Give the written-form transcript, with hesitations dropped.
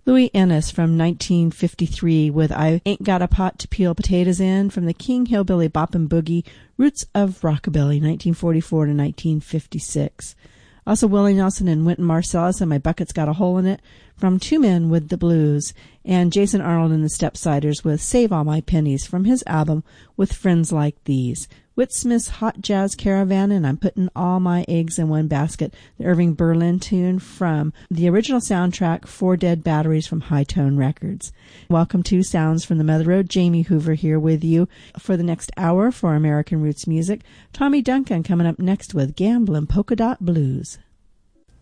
Louis Ennis from 1953 with I Ain't Got a Pot to Peel Potatoes In from the King Hillbilly Boppin' Boogie, Roots of Rockabilly, 1944 to 1956. Also Willie Nelson and Wynton Marsalis and My Bucket's Got a Hole in It from Two Men with the Blues, and Jason Arnold and the Stepsiders with Save All My Pennies from his album With Friends Like These. Whit Smith's Hot Jazz Caravan and I'm Putting All My Eggs in One Basket, the Irving Berlin tune from the original soundtrack Four Dead Batteries from High Tone Records. Welcome to Sounds from the Mother Road. Jamie Hoover here with you for the next hour for American Roots music. Tommy Duncan coming up next with Gamblin' Polka Dot Blues.